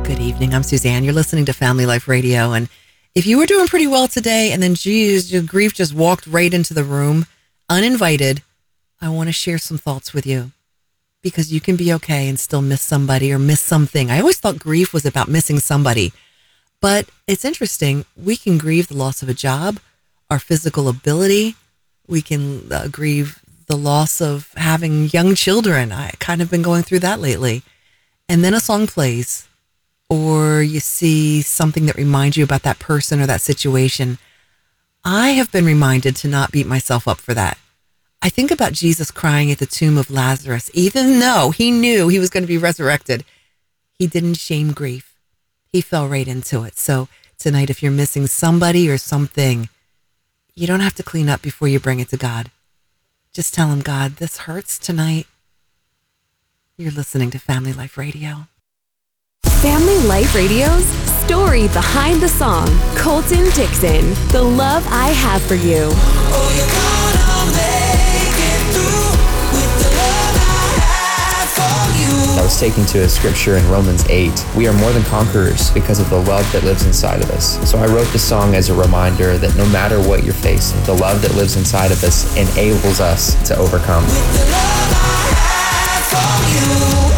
Good evening. I'm Suzanne. You're listening to Family Life Radio. And if you were doing pretty well today and then, geez, your grief just walked right into the room, uninvited, I want to share some thoughts with you because you can be okay and still miss somebody or miss something. I always thought grief was about missing somebody, but it's interesting. We can grieve the loss of a job, our physical ability. We can grieve the loss of having young children. I kind of been going through that lately. And then a song plays, or you see something that reminds you about that person or that situation. I have been reminded to not beat myself up for that. I think about Jesus crying at the tomb of Lazarus. Even though he knew he was going to be resurrected, he didn't shame grief. He fell right into it. So tonight, if you're missing somebody or something, you don't have to clean up before you bring it to God. Just tell him, God, this hurts tonight. You're listening to Family Life Radio. Family Life Radio's story behind the song. Colton Dixon, The Love I Have for You. Oh, you're gonna make it through with the love I have for you. I was taken to a scripture in Romans 8. We are more than conquerors because of the love that lives inside of us. So I wrote this song as a reminder that no matter what you're facing, the love that lives inside of us enables us to overcome. With the love I have for you.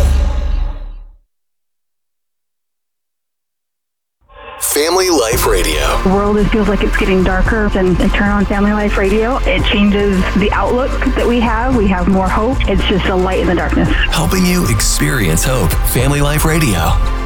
Family Life Radio. The world feels like it's getting darker, and I turn on Family Life Radio. It changes the outlook that we have. We have more hope. It's just a light in the darkness. Helping you experience hope. Family Life Radio.